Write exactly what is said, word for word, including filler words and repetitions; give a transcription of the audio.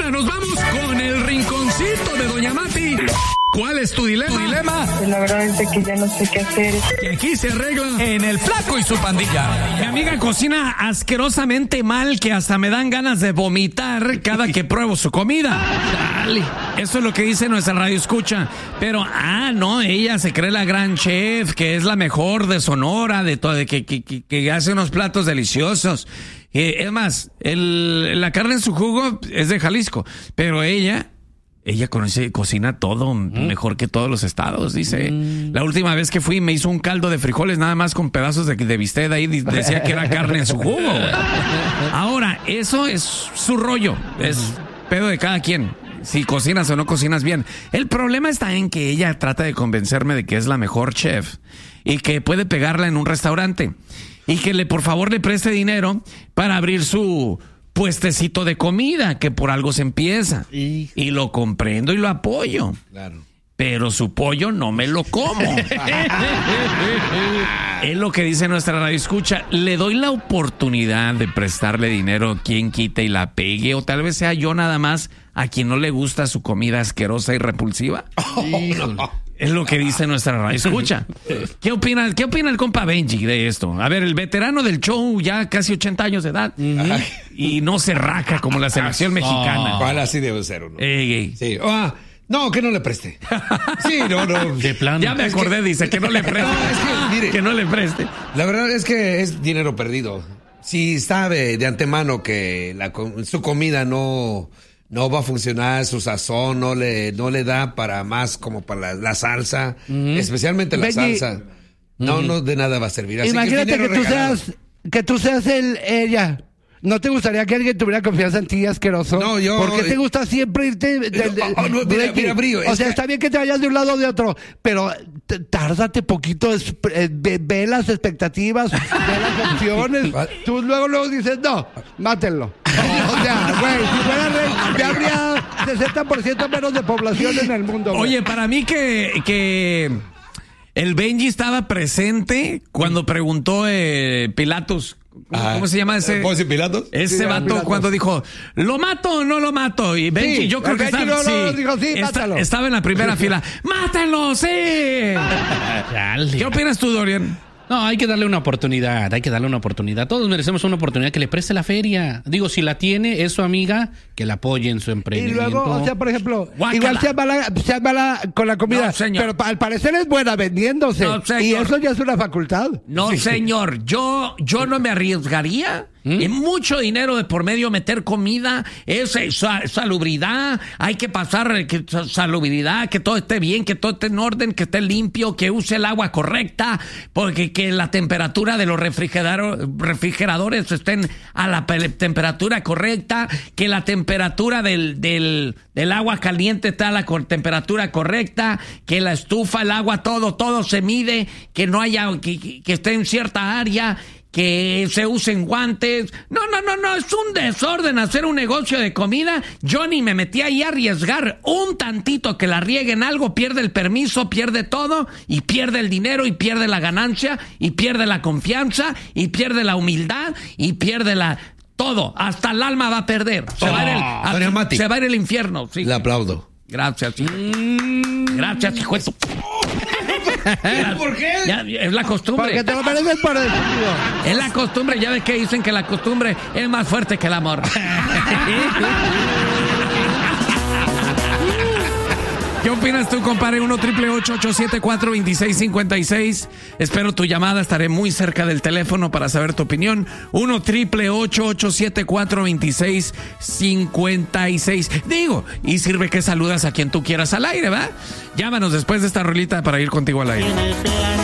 Ahora nos vamos con el rinconcito de Doña Mati. ¿Cuál es tu dilema? ¿Tu dilema? Pues la verdad es que ya no sé qué hacer. Y aquí se arregla en El Flaco y su pandilla. Mi amiga cocina asquerosamente mal que hasta me dan ganas de vomitar cada que pruebo su comida. Dale. Eso es lo que dice nuestra radio escucha. Pero, ah, no, ella se cree la gran chef, que es la mejor de Sonora, de todo, que, que, que, que hace unos platos deliciosos. Eh, es más, el, la carne en su jugo es de Jalisco, pero ella... Ella conoce, cocina todo ¿Mm? mejor que todos los estados, dice. Mm. La última vez que fui me hizo un caldo de frijoles nada más con pedazos de, de bistec ahí. Decía que era carne en su jugo. Ahora, eso es su rollo. Es pedo de cada quien. Si cocinas o no cocinas bien. El problema está en que ella trata de convencerme de que es la mejor chef y que puede pegarla en un restaurante. Y que le, por favor, le preste dinero para abrir su... puestecito de comida, que por algo se empieza. Y, y lo comprendo y lo apoyo. Claro. Pero su pollo no me lo como. Es lo que dice nuestra radio escucha. Le doy la oportunidad de prestarle dinero, quien quite y la pegue, o tal vez sea yo nada más a quien no le gusta su comida asquerosa y repulsiva. Oh, no. Es lo que dice nuestra radio escucha. ¿Qué opina, ¿Qué opina el compa Benji de esto? A ver, el veterano del show, ya casi ochenta años de edad, uh-huh. y no se raja como la selección mexicana. ¿Cuál así debe ser uno? Ey, ey. Sí. Oh, no, que no le preste. Sí, no, no. De plano. Ya me acordé, que... dice, que no le preste. No, es que, mire, que no le preste. La verdad es que es dinero perdido. Si sabe de antemano que la, su comida no... no va a funcionar, su sazón no le, no le da para más como para la, la salsa, uh-huh. especialmente la Benji, salsa. No, uh-huh. no de nada va a servir. Así imagínate que, que tú seas, que tú seas el, ella. ¿No te gustaría que alguien tuviera confianza en ti, asqueroso? No, yo... ¿Por qué te gusta siempre irte? De, de, de, no, no, mira, mira, brío, o sea, que... está bien que te vayas de un lado o de otro, pero t- tárdate poquito, es, eh, ve, ve las expectativas, ve las opciones. Tú luego, luego dices, no, mátenlo. O sea, güey, si fuera rey, ya habría sesenta por ciento menos de población en el mundo. Güey. Oye, para mí que... que... el Benji estaba presente cuando preguntó eh, Pilatos. ¿Cómo, ¿Cómo se llama ese? ¿Ponce Pilatos? Ese sí, vato Pilatos. Cuando dijo, ¿lo mato o no lo mato? Y Benji, sí, yo creo que estaba, no, sí, no, dijo, sí, está, estaba en la primera fila. ¡Mátenlo, sí! ¿Qué opinas tú, Dorian? No, hay que darle una oportunidad, hay que darle una oportunidad. Todos merecemos una oportunidad, que le preste la feria. Digo, si la tiene, es su amiga, que la apoye en su emprendimiento. Y luego, o sea, por ejemplo, Guácala. igual sea mala, sea mala con la comida, no, pero al parecer es buena vendiéndose. No, y eso ya es una facultad. No, sí. señor, yo, yo no me arriesgaría. ¿Mm? Es mucho dinero de por medio meter comida, es salubridad, hay que pasar que, salubridad, que todo esté bien, que todo esté en orden, que esté limpio, que use el agua correcta, porque que la temperatura de los refrigerador, refrigeradores estén a la pe- temperatura correcta, que la temperatura del, del, del agua caliente esté a la co- temperatura correcta, que la estufa, el agua, todo, todo se mide, que no haya, que, que esté en cierta área, que se usen guantes. No, no, no, no, es un desorden hacer un negocio de comida. Yo ni me metí ahí a arriesgar un tantito que la rieguen algo, pierde el permiso, pierde todo, y pierde el dinero, y pierde la ganancia, y pierde la confianza, y pierde la humildad, y pierde la... todo, hasta el alma va a perder. Se, oh, va, a ir el, a, se va a ir el infierno. Sí. Le aplaudo. Gracias. Mm. Gracias, hijo de tu... ¿Por qué? Ya, es la costumbre. Porque te lo mereces por el sentido. Es la costumbre, ya ves que dicen que la costumbre es más fuerte que el amor. ¿Qué opinas tú, compadre? uno triple ocho ocho siete cuatro dos seis cinco seis. Espero tu llamada, estaré muy cerca del teléfono para saber tu opinión. uno triple ocho ocho siete cuatro dos seis cinco seis. Digo, y sirve que saludas a quien tú quieras al aire, ¿va? Llámanos después de esta rolita para ir contigo al aire.